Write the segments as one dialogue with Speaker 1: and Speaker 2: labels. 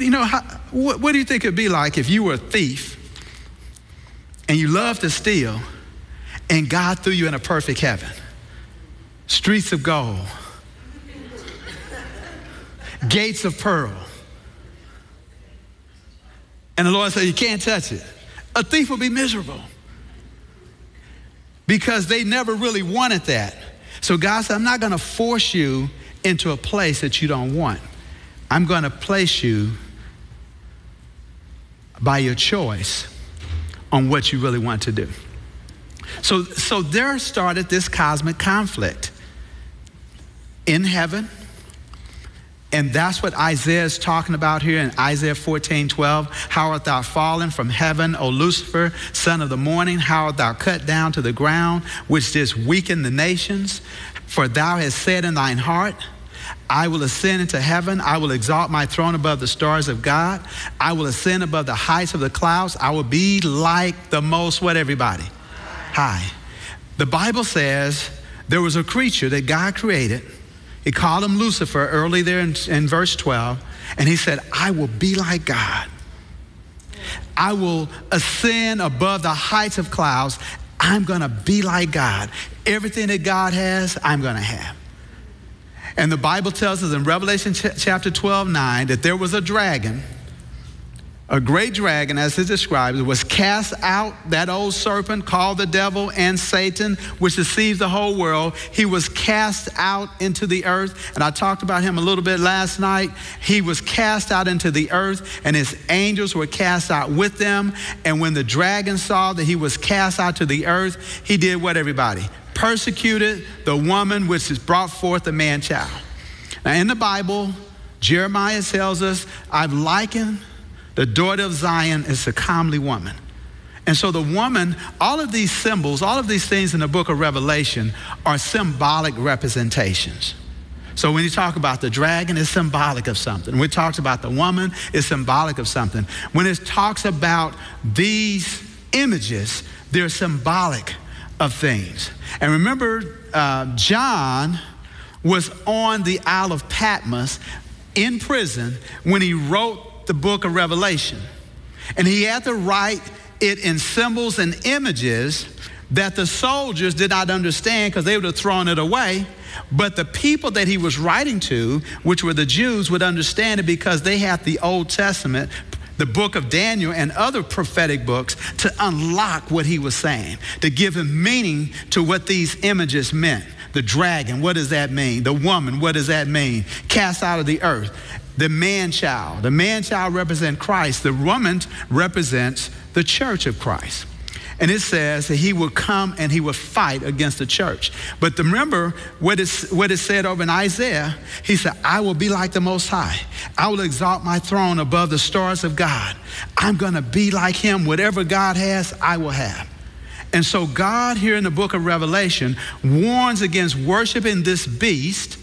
Speaker 1: what do you think it'd be like if you were a thief and you love to steal and God threw you in a perfect heaven? Streets of gold, gates of pearl. And the Lord said, you can't touch it. A thief would be miserable because they never really wanted that. So God said, I'm not going to force you into a place that you don't want. I'm going to place you by your choice on what you really want to do. So there started this cosmic conflict in heaven. And that's what Isaiah is talking about here in Isaiah 14:12. How art thou fallen from heaven, O Lucifer, son of the morning? How art thou cut down to the ground, which didst weaken the nations? For thou hast said in thine heart, I will ascend into heaven. I will exalt my throne above the stars of God. I will ascend above the heights of the clouds. I will be like the most, what, everybody? High. The Bible says there was a creature that God created. He called him Lucifer early there in verse 12. And he said, I will be like God. I will ascend above the heights of clouds. I'm going to be like God. Everything that God has, I'm going to have. And the Bible tells us in Revelation chapter 12:9 that there was a dragon, a great dragon, as it describes, was cast out, that old serpent called the devil and Satan, which deceives the whole world. He was cast out into the earth. And I talked about him a little bit last night. He was cast out into the earth, and his angels were cast out with them. And when the dragon saw that he was cast out to the earth, he did what, everybody? Persecuted the woman which has brought forth the man-child. Now in the Bible, Jeremiah tells us, I've likened the daughter of Zion is a comely woman. And so the woman, all of these symbols, all of these things in the book of Revelation are symbolic representations. So when you talk about the dragon, it's symbolic of something. When it talks about the woman, it's symbolic of something. When it talks about these images, they're symbolic of things. And remember, John was on the Isle of Patmos in prison when he wrote the book of Revelation. And he had to write it in symbols and images that the soldiers did not understand because they would have thrown it away. But the people that he was writing to, which were the Jews, would understand it because they had the Old Testament, the book of Daniel and other prophetic books to unlock what he was saying, to give him meaning to what these images meant. The dragon, what does that mean? The woman, what does that mean? Cast out of the earth. The man-child. The man-child represents Christ. The woman represents the church of Christ. And it says that he will come and he will fight against the church. But remember what it said over in Isaiah. He said, I will be like the Most High. I will exalt my throne above the stars of God. I'm going to be like him. Whatever God has, I will have. And so God here in the book of Revelation warns against worshiping this beast.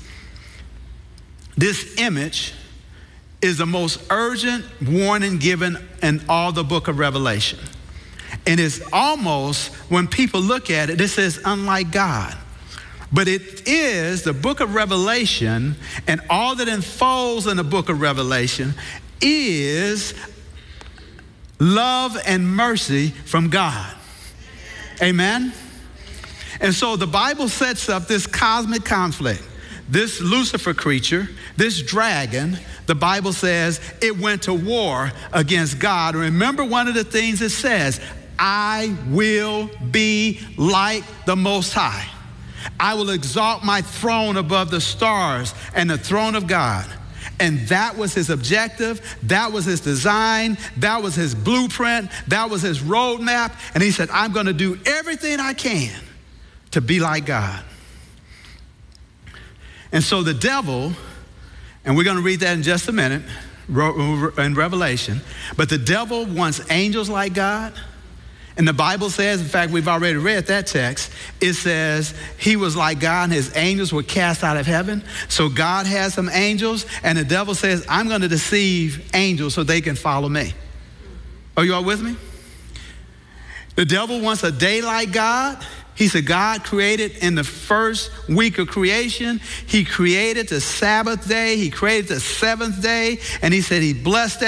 Speaker 1: This image is the most urgent warning given in all the book of Revelation. And it's almost, when people look at it, it says unlike God. But it is the book of Revelation, and all that unfolds in the book of Revelation is love and mercy from God. Amen? And so the Bible sets up this cosmic conflict. This Lucifer creature, this dragon, the Bible says it went to war against God. Remember one of the things it says, I will be like the Most High. I will exalt my throne above the stars and the throne of God. And that was his objective. That was his design. That was his blueprint. That was his roadmap. And he said, I'm going to do everything I can to be like God. And so the devil, and we're going to read that in just a minute in Revelation, but the devil wants angels like God. And the Bible says, in fact, we've already read that text, it says he was like God and his angels were cast out of heaven. So God has some angels, and the devil says, I'm going to deceive angels so they can follow me. Are you all with me? The devil wants a day like God. He said God created in the first week of creation. He created the Sabbath day. He created the seventh day. And he said he blessed